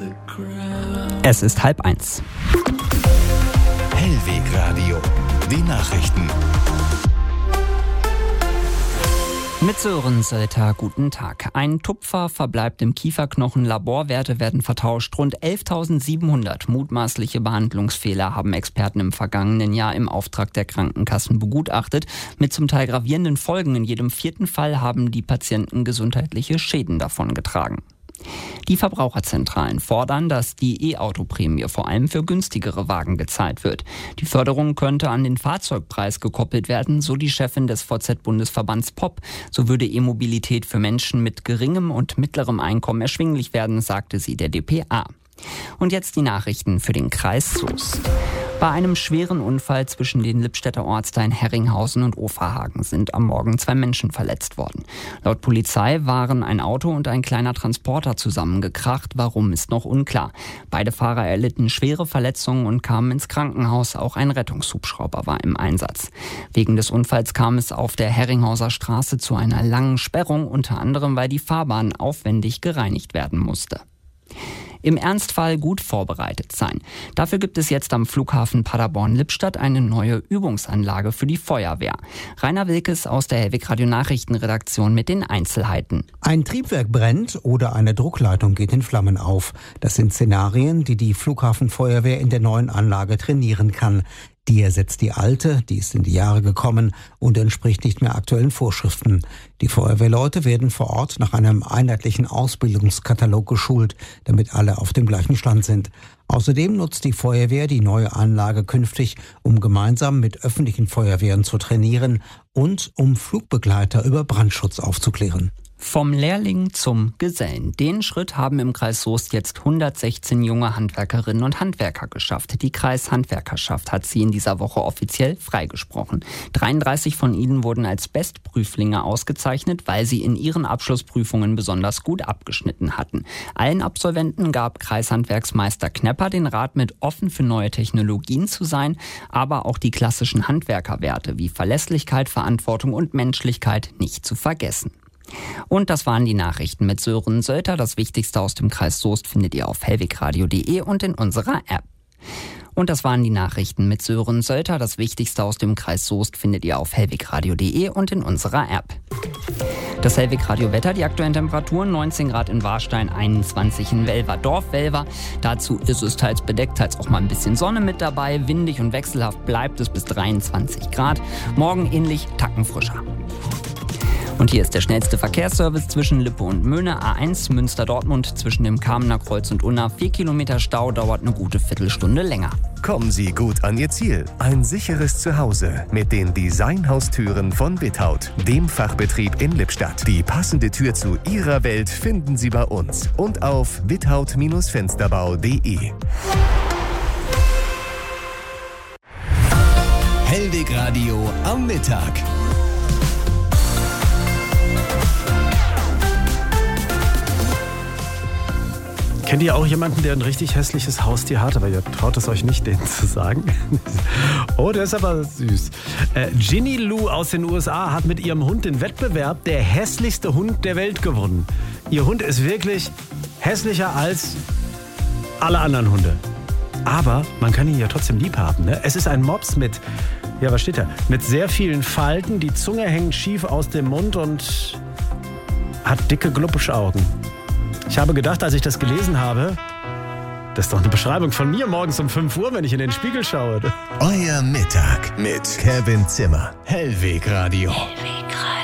Es ist 12:30. Hellweg Radio, die Nachrichten. Mit Sören Sölter, guten Tag. Ein Tupfer verbleibt im Kieferknochen, Laborwerte werden vertauscht. Rund 11.700 mutmaßliche Behandlungsfehler haben Experten im vergangenen Jahr im Auftrag der Krankenkassen begutachtet. Mit zum Teil gravierenden Folgen. In jedem 4. Fall haben die Patienten gesundheitliche Schäden davongetragen. Die Verbraucherzentralen fordern, dass die E-Auto-Prämie vor allem für günstigere Wagen gezahlt wird. Die Förderung könnte an den Fahrzeugpreis gekoppelt werden, so die Chefin des VZ-Bundesverbands POP. So würde E-Mobilität für Menschen mit geringem und mittlerem Einkommen erschwinglich werden, sagte sie der dpa. Und jetzt die Nachrichten für den Kreis Soest. Bei einem schweren Unfall zwischen den Lippstädter Ortsteilen Herringhausen und Oferhagen sind am Morgen 2 Menschen verletzt worden. Laut Polizei waren ein Auto und ein kleiner Transporter zusammengekracht. Warum, ist noch unklar. Beide Fahrer erlitten schwere Verletzungen und kamen ins Krankenhaus. Auch ein Rettungshubschrauber war im Einsatz. Wegen des Unfalls kam es auf der Herringhauser Straße zu einer langen Sperrung, unter anderem weil die Fahrbahn aufwendig gereinigt werden musste. Im Ernstfall gut vorbereitet sein. Dafür gibt es jetzt am Flughafen Paderborn-Lippstadt eine neue Übungsanlage für die Feuerwehr. Rainer Wilkes aus der Hellweg Radio Nachrichtenredaktion mit den Einzelheiten. Ein Triebwerk brennt oder eine Druckleitung geht in Flammen auf. Das sind Szenarien, die die Flughafenfeuerwehr in der neuen Anlage trainieren kann. Die ersetzt die alte, die ist in die Jahre gekommen und entspricht nicht mehr aktuellen Vorschriften. Die Feuerwehrleute werden vor Ort nach einem einheitlichen Ausbildungskatalog geschult, damit alle auf dem gleichen Stand sind. Außerdem nutzt die Feuerwehr die neue Anlage künftig, um gemeinsam mit öffentlichen Feuerwehren zu trainieren und um Flugbegleiter über Brandschutz aufzuklären. Vom Lehrling zum Gesellen. Den Schritt haben im Kreis Soest jetzt 116 junge Handwerkerinnen und Handwerker geschafft. Die Kreishandwerkerschaft hat sie in dieser Woche offiziell freigesprochen. 33 von ihnen wurden als Bestprüflinge ausgezeichnet, weil sie in ihren Abschlussprüfungen besonders gut abgeschnitten hatten. Allen Absolventen gab Kreishandwerksmeister Knepper den Rat mit, offen für neue Technologien zu sein, aber auch die klassischen Handwerkerwerte wie Verlässlichkeit, Verantwortung und Menschlichkeit nicht zu vergessen. Und das waren die Nachrichten mit Sören Sölter. Das Wichtigste aus dem Kreis Soest findet ihr auf hellwegradio.de und in unserer App. Und das waren die Nachrichten mit Sören Sölter. Das Wichtigste aus dem Kreis Soest findet ihr auf hellwegradio.de und in unserer App. Das Hellweg-Radio-Wetter, die aktuellen Temperaturen: 19 Grad in Warstein, 21 in Welverdorf-Welver. Dazu ist es teils bedeckt, teils auch mal ein bisschen Sonne mit dabei. Windig und wechselhaft bleibt es bis 23 Grad. Morgen ähnlich, tackenfrischer. Und hier ist der schnellste Verkehrsservice zwischen Lippe und Möhne. A1 Münster-Dortmund zwischen dem Kamener Kreuz und Unna. 4 Kilometer Stau, dauert eine gute Viertelstunde länger. Kommen Sie gut an Ihr Ziel. Ein sicheres Zuhause mit den Designhaustüren von Without, dem Fachbetrieb in Lippstadt. Die passende Tür zu Ihrer Welt finden Sie bei uns und auf without-fensterbau.de. Hellweg Radio am Mittag. Kennt ihr auch jemanden, der ein richtig hässliches Haustier hat, aber ihr traut es euch nicht, denen zu sagen? Oh, der ist aber süß. Ginny Lou aus den USA hat mit ihrem Hund den Wettbewerb der hässlichste Hund der Welt gewonnen. Ihr Hund ist wirklich hässlicher als alle anderen Hunde. Aber man kann ihn ja trotzdem lieb haben, ne? Es ist ein Mops mit, ja, was steht da? Mit sehr vielen Falten, die Zunge hängt schief aus dem Mund und hat dicke, glubpische Augen. Ich habe gedacht, als ich das gelesen habe, das ist doch eine Beschreibung von mir morgens um 5 Uhr, wenn ich in den Spiegel schaue. Euer Mittag mit Kevin Zimmer. Hellweg Radio.